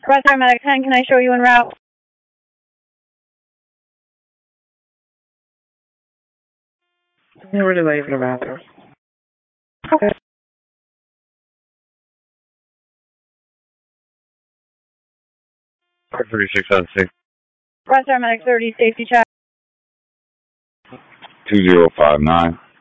Cross Medic 10, can I show you en route? We're delayed for the bathroom. Okay. 36 on 6. Cross Medic 30, safety check. 2059.